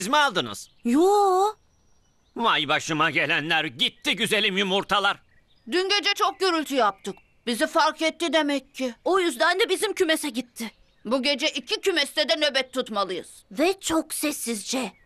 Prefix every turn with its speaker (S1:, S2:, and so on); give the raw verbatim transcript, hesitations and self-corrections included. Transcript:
S1: Siz mi aldınız?
S2: Yo.
S1: Vay başıma gelenler, gitti güzelim yumurtalar.
S3: Dün gece çok gürültü yaptık. Bizi fark etti demek ki.
S2: O yüzden de bizim kümese gitti.
S3: Bu gece iki kümeste de nöbet tutmalıyız.
S2: Ve çok sessizce.